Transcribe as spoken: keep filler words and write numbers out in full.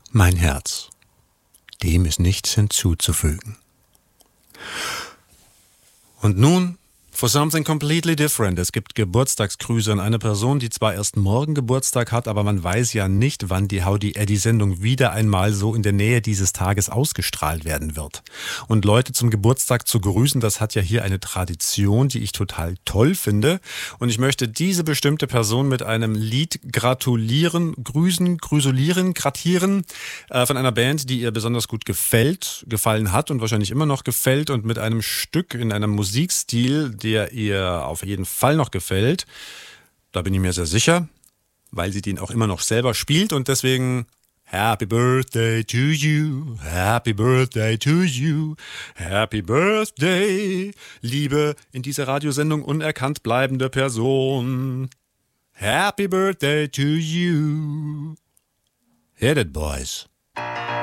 Mein Herz, dem ist nichts hinzuzufügen. Und nun for something completely different. Es gibt Geburtstagsgrüße an eine Person, die zwar erst morgen Geburtstag hat, aber man weiß ja nicht, wann die Howdy Eddy Sendung wieder einmal so in der Nähe dieses Tages ausgestrahlt werden wird. Und Leute zum Geburtstag zu grüßen, das hat ja hier eine Tradition, die ich total toll finde. Und ich möchte diese bestimmte Person mit einem Lied gratulieren, grüßen, grüßulieren, gratieren äh, von einer Band, die ihr besonders gut gefällt, gefallen hat und wahrscheinlich immer noch gefällt und mit einem Stück in einem Musikstil, der ihr auf jeden Fall noch gefällt. Da bin ich mir sehr sicher, weil sie den auch immer noch selber spielt und deswegen Happy Birthday to you, Happy Birthday to you, Happy Birthday, liebe in dieser Radiosendung unerkannt bleibende Person. Happy Birthday to you. Hit it, boys.